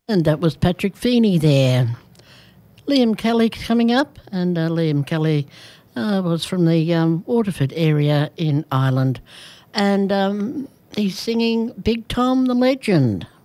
And that was Patrick Feeney there. Liam Kelly coming up, and Liam Kelly was from the Waterford area in Ireland. And he's singing Big Tom the Legend.